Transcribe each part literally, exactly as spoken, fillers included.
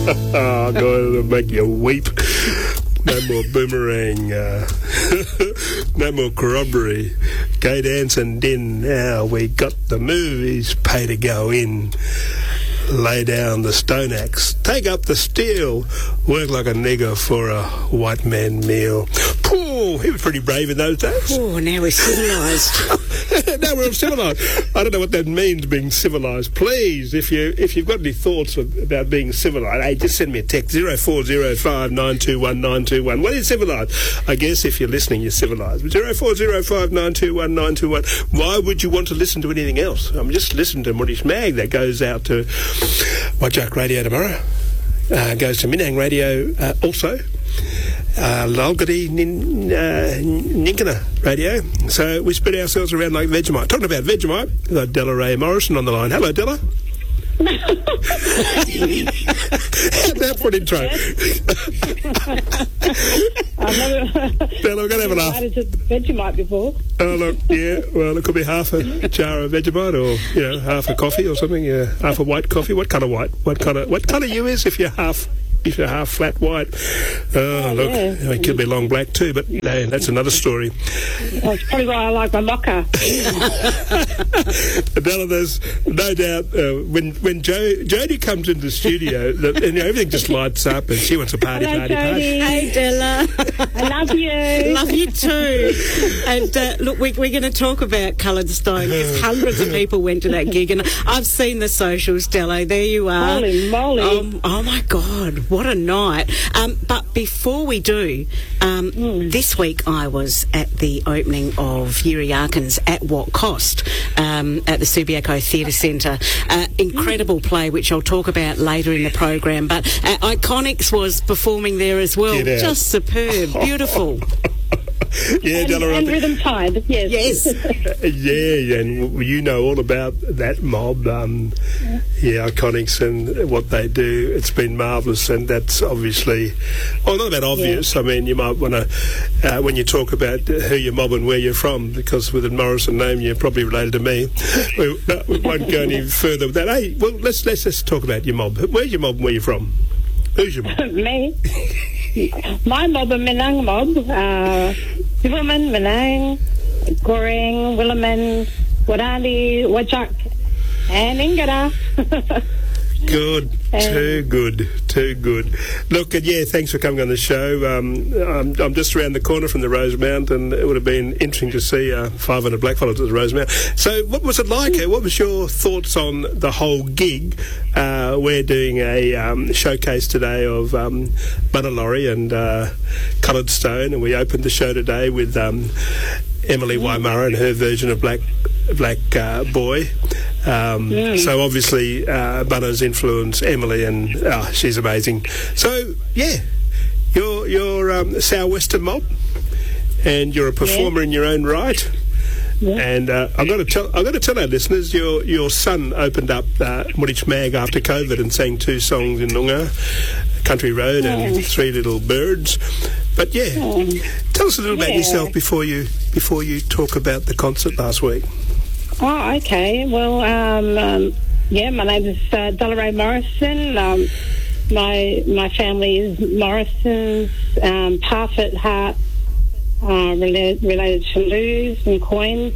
Oh, God, it'll make you weep. No more Boomerang. Uh, no more corroboree. Go dance and din. Now we got the movies. Pay to go in. Lay down the stone axe. Take up the steel. Work like a nigger for a white man meal. Pooh, he was pretty brave in those days. Oh, now we're civilised. Now we're civilised. I don't know what that means, being civilised. Please, if, you, if you've got any thoughts of, about being civilised, hey, just send me a text, zero four zero five nine two one nine two one. What is civilised? I guess if you're listening, you're civilised. zero four zero five nine two one nine two one. Why would you want to listen to anything else? I'm just listening to Moorish Mag that goes out to Wajak Radio tomorrow. Uh, goes to Minang Radio uh, also. Uh, Lalgadi Nin, uh, Ninkana Radio. So we spread ourselves around like Vegemite. Talking about Vegemite, we've got Della Ray Morrison on the line. Hello, Della. How'd that for an intro? I've never Della, we're going to have a laugh. added to Vegemite before. Oh, look, yeah, well, it could be half a jar of Vegemite or, you know, half a coffee or something, yeah, half a white coffee. What colour white? What colour What colour you is if you're half... If you're half flat white. Oh, look, yeah. it could be long black too, but no, that's another story. That's probably why I like my mocha. Adela, there's no doubt uh, when when jo- Jodie comes into the studio, that, and, you know, everything just lights up and she wants a party, Hello, party, Jodie. party. Hey, Della. I love you. Love you too. And uh, look, we, we're going to talk about Coloured Stone because hundreds of people went to that gig, and I've seen the socials, Della. There you are. Holy moly. Um, oh, my God. What a night. Um, but before we do, um, mm. this week I was at the opening of Yuri Arkin's At What Cost um, at the Subiaco Theatre Centre. Uh, incredible play, which I'll talk about later in the program. But uh, Iconics was performing there as well. Just superb. Beautiful. Yeah, and, Della, and Rhythm Tide, yes. Yes. Yeah, and you know all about that mob, um, yeah. yeah, Iconics and what they do. It's been marvellous, and that's obviously, well, not that obvious. Yeah. I mean, you might want to, uh, when you talk about who you're mob and where you're from, because with a Morrison name, you're probably related to me. we, uh, we won't go any further with that. Hey, well, let's let's let's talk about your mob. Where's your mob and where you're from? Who's your mob? Me. My mob, a Minang mob, uh, Silverman, Minang, Goreng, Willaman, Wadandi, Wajak, and Ingara. Good, too good, too good. Look, and yeah, thanks for coming on the show. Um, I'm, I'm just around the corner from the Rosemount, and it would have been interesting to see uh, five hundred blackfellas at the Rosemount. So what was it like? What was your thoughts on the whole gig? Uh, we're doing a um, showcase today of um, Bunalori and uh, Coloured Stone, and we opened the show today with um, Emily Waimara and her version of Black Black uh, Boy. Um, mm. So obviously uh, Bunna's influenced Emily, and oh, she's amazing. So yeah, you're you're um, Southwestern mob, and you're a performer yeah. in your own right. Yeah. And uh, I've got to tell I've got to tell our listeners, your your son opened up uh, Moorish Mag after COVID and sang two songs in Noongar, Country Road yeah. and Three Little Birds. But yeah, yeah. tell us a little yeah. about yourself before you before you talk about the concert last week. Oh, okay. Well, um, um, yeah, my name is uh, Della Ray Morrison. Um, my my family is Morrisons, um, Parfitt, Hart, uh, related, related to Lewis and Coins,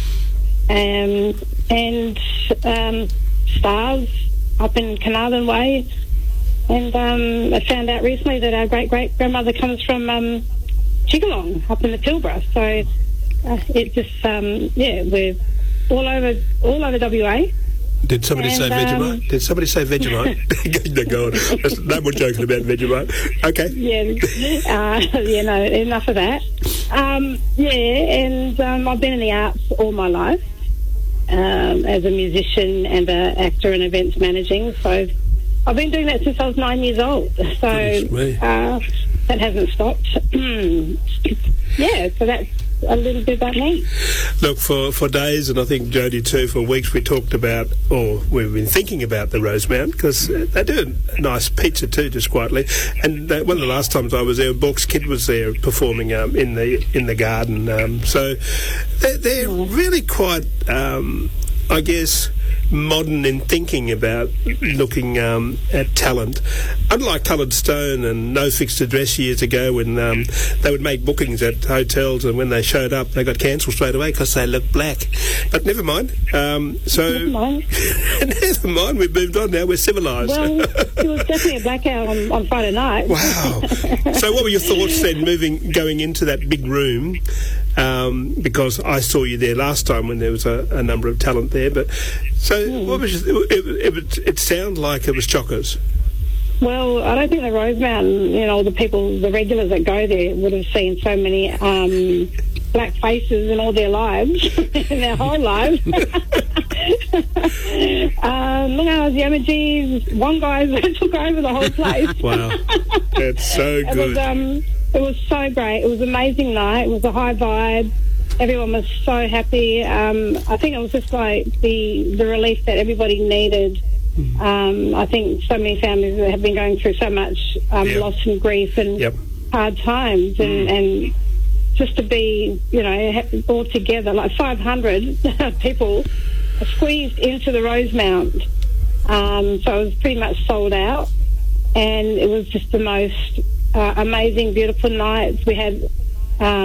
um, and um, Stars up in Carnarvon Way. And um, I found out recently that our great-great-grandmother comes from um, Chigalong up in the Pilbara. So uh, it just, um, yeah, we're all over all over W A. Did somebody and, say Vegemite? Um, Did somebody say Vegemite? No, go on. That's, no more joking about Vegemite. Okay. Yeah, uh, yeah, no, enough of that. Um, yeah, and um, I've been in the arts all my life um, as a musician and an actor and events managing. So I've been doing that since I was nine years old. So uh, that hasn't stopped. Yeah, so that's a little bit about me. Look, for, for days, and I think Jodie too, for weeks we talked about, or we've been thinking about the Rosemount, because they do a nice pizza too, just quietly. And uh, one of the last times I was there, Bork's kid was there performing um, in the in the garden. Um, so they're, they're really quite, um, I guess, modern in thinking about looking um, at talent. Unlike Coloured Stone and No Fixed Address years ago, when um, they would make bookings at hotels, and when they showed up, they got cancelled straight away because they looked black. But never mind. Um, so Never mind. never mind. We've moved on now. We're civilised. Well, it was definitely a blackout on, on Friday night. Wow. So what were your thoughts then, moving, going into that big room? Um, because I saw you there last time when there was a, a number of talent there. But so, mm. what was your, it, it, it, it sounded like it was chockers. Well, I don't think the Rosemount, you know, the people, the regulars that go there would have seen so many um, black faces in all their lives, in their whole lives. um, look at the emojis, one guy took over the whole place. Wow, that's so good. It was, um, it was so great. It was an amazing night. It was a high vibe. Everyone was so happy. Um, I think it was just like the, the relief that everybody needed. Um, I think so many families have been going through so much um, yep. loss and grief and yep. hard times, and, and just to be, you know, all together, like five hundred people squeezed into the Rosemount. Um, so it was pretty much sold out, and it was just the most uh, amazing, beautiful nights. We had um,